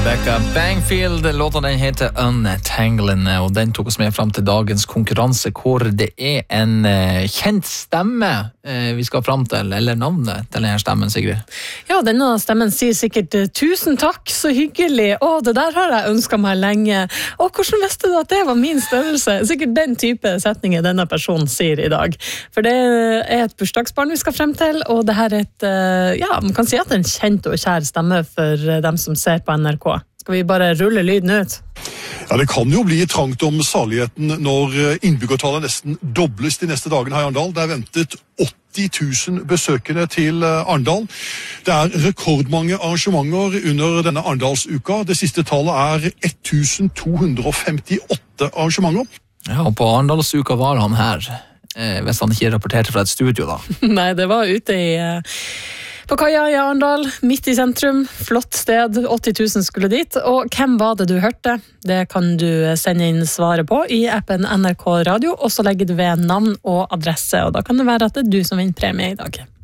Becca Bangfield, låten den heter Untangling, og den tok oss med frem til dagens konkurranse, hvor det en kjent stemme vi skal frem til, eller navnet til denne stemmen, Sigrid. Ja, denne stemmen sier sikkert tusen takk, så hyggelig, det der har jeg ønsket meg lenge. Hvordan visste du at det var min størrelse? Sikkert den type setninger denne personen sier i dag. For det et bursdagsbarn vi skal frem til, og det her et, man kan si at det en kjent og kjær stemme for dem som ser på NRK. Skal vi bare rulle lyden ut? Ja, det kan jo bli trangt om saligheten når innbyggertallet nesten dobles de neste dagene her i Arendal. Det ventet 80 000 besøkende til Arendal. Det rekordmange arrangementer under denne Arendalsuka. Det siste tallet 1258 arrangementer. Ja, og på Arendalsuka var han her, hvis han ikke rapporterte fra et studio da. Nei, det var ute på kaia i Arendal, midt i sentrum, flott sted, 80 000 skulle dit, og hvem var det du hørte? Det kan du sende inn svaret på i appen NRK Radio, og så legger du ved navn og adresse, og da kan det være at det du som vinner premie i dag.